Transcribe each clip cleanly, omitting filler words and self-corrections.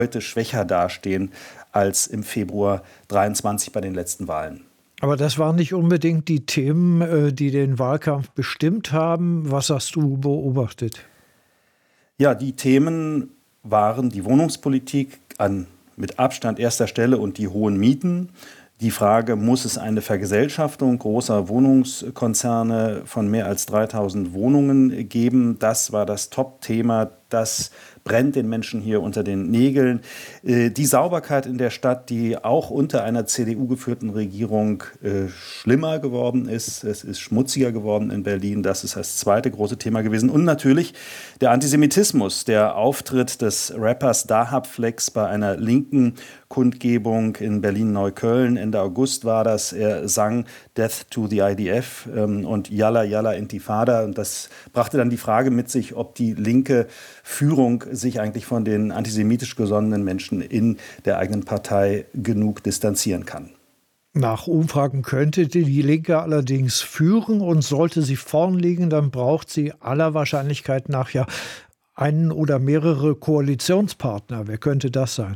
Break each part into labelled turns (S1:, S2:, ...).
S1: heute schwächer dastehen als im Februar 23 bei den letzten Wahlen.
S2: Aber das waren nicht unbedingt die Themen, die den Wahlkampf bestimmt haben. Was hast du beobachtet?
S1: Ja, die Themen waren die Wohnungspolitik an mit Abstand erster Stelle und die hohen Mieten. Die Frage, muss es eine Vergesellschaftung großer Wohnungskonzerne von mehr als 3000 Wohnungen geben? Das war das Top-Thema. Das brennt den Menschen hier unter den Nägeln. Die Sauberkeit in der Stadt, die auch unter einer CDU-geführten Regierung schlimmer geworden ist. Es ist schmutziger geworden in Berlin. Das ist das zweite große Thema gewesen. Und natürlich der Antisemitismus, der Auftritt des Rappers Dahab Flex bei einer linken Kundgebung in Berlin-Neukölln. Ende August war das. Er sang Death to the IDF und Yalla Yalla Intifada. Und das brachte dann die Frage mit sich, ob die linke Führung sich eigentlich von den antisemitisch gesonnenen Menschen in der eigenen Partei genug distanzieren kann.
S2: Nach Umfragen könnte die Linke allerdings führen, und sollte sie vorn liegen, dann braucht sie aller Wahrscheinlichkeit nach ja einen oder mehrere Koalitionspartner. Wer könnte das sein?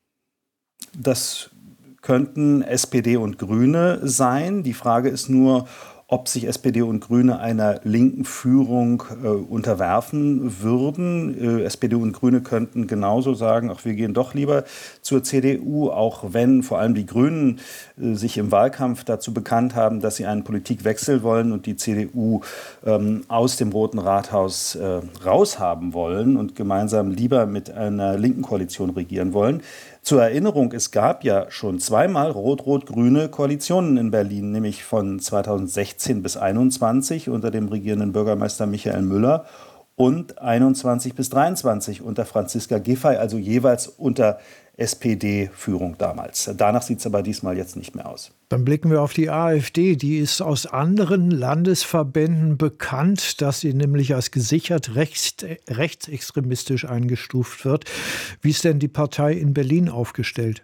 S1: Das könnten SPD und Grüne sein. Die Frage ist nur, ob sich SPD und Grüne einer linken Führung unterwerfen würden. SPD und Grüne könnten genauso sagen, ach, wir gehen doch lieber zur CDU, auch wenn vor allem die Grünen sich im Wahlkampf dazu bekannt haben, dass sie einen Politikwechsel wollen und die CDU aus dem Roten Rathaus raushaben wollen und gemeinsam lieber mit einer linken Koalition regieren wollen. Zur Erinnerung, es gab ja schon zweimal rot-rot-grüne Koalitionen in Berlin, nämlich von 2016 bis 2021 unter dem regierenden Bürgermeister Michael Müller und 21 bis 23 unter Franziska Giffey, also jeweils unter SPD-Führung damals. Danach sieht es aber diesmal jetzt nicht mehr aus.
S2: Dann blicken wir auf die AfD. Die ist aus anderen Landesverbänden bekannt, dass sie nämlich als gesichert rechtsextremistisch eingestuft wird. Wie ist denn die Partei in Berlin aufgestellt?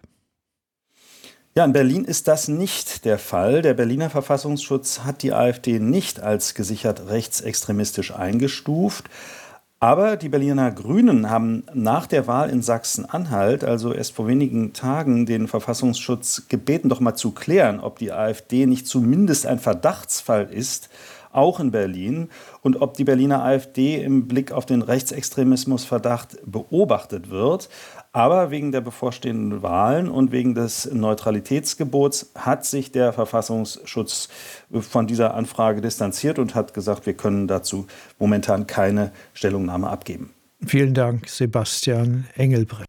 S1: Ja, in Berlin ist das nicht der Fall. Der Berliner Verfassungsschutz hat die AfD nicht als gesichert rechtsextremistisch eingestuft. Aber die Berliner Grünen haben nach der Wahl in Sachsen-Anhalt, also erst vor wenigen Tagen, den Verfassungsschutz gebeten, doch mal zu klären, ob die AfD nicht zumindest ein Verdachtsfall ist, auch in Berlin, und ob die Berliner AfD im Blick auf den Rechtsextremismusverdacht beobachtet wird. Aber wegen der bevorstehenden Wahlen und wegen des Neutralitätsgebots hat sich der Verfassungsschutz von dieser Anfrage distanziert und hat gesagt, wir können dazu momentan keine Stellungnahme abgeben.
S2: Vielen Dank, Sebastian Engelbrecht.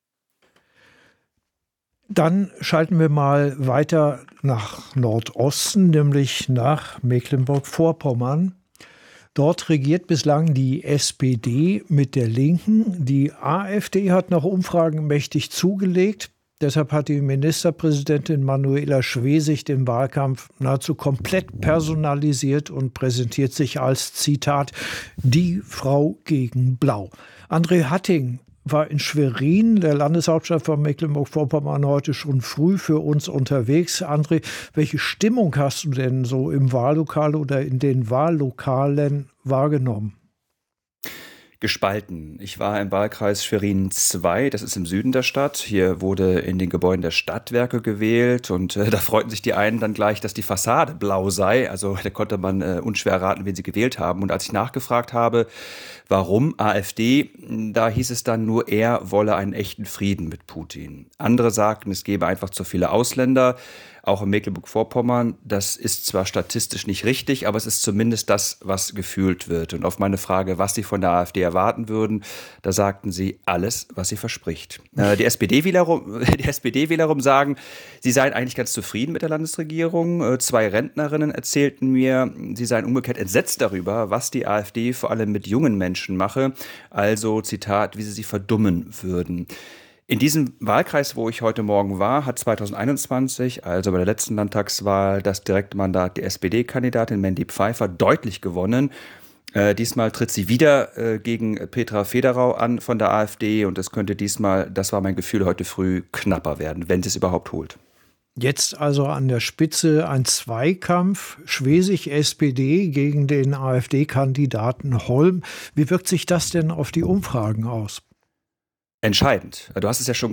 S2: Dann schalten wir mal weiter nach Nordosten, nämlich nach Mecklenburg-Vorpommern. Dort regiert bislang die SPD mit der Linken. Die AfD hat nach Umfragen mächtig zugelegt. Deshalb hat die Ministerpräsidentin Manuela Schwesig den Wahlkampf nahezu komplett personalisiert und präsentiert sich als, Zitat, die Frau gegen Blau. André Hatting war in Schwerin, der Landeshauptstadt von Mecklenburg-Vorpommern, heute schon früh für uns unterwegs. André, welche Stimmung hast du denn so im Wahllokal oder in den Wahllokalen wahrgenommen?
S3: Gespalten. Ich war im Wahlkreis Schwerin II, das ist im Süden der Stadt. Hier wurde in den Gebäuden der Stadtwerke gewählt und da freuten sich die einen dann gleich, dass die Fassade blau sei. Also da konnte man unschwer erraten, wen sie gewählt haben. Und als ich nachgefragt habe, warum AfD, da hieß es dann nur, er wolle einen echten Frieden mit Putin. Andere sagten, es gebe einfach zu viele Ausländer, auch in Mecklenburg-Vorpommern. Das ist zwar statistisch nicht richtig, aber es ist zumindest das, was gefühlt wird. Und auf meine Frage, was sie von der AfD erwarten würden, da sagten sie alles, was sie verspricht. Die SPD-Wähler sagen, sie seien eigentlich ganz zufrieden mit der Landesregierung. 2 Rentnerinnen erzählten mir, sie seien umgekehrt entsetzt darüber, was die AfD vor allem mit jungen Menschen mache. Also, Zitat, wie sie verdummen würden. In diesem Wahlkreis, wo ich heute Morgen war, hat 2021, also bei der letzten Landtagswahl, das Direktmandat der SPD-Kandidatin Mandy Pfeiffer deutlich gewonnen. Diesmal tritt sie wieder gegen Petra Federau an von der AfD und es könnte diesmal, das war mein Gefühl heute früh, knapper werden, wenn sie es überhaupt holt.
S2: Jetzt also an der Spitze ein Zweikampf, Schwesig SPD gegen den AfD-Kandidaten Holm. Wie wirkt sich das denn auf die Umfragen aus?
S3: entscheidend. Du hast es ja schon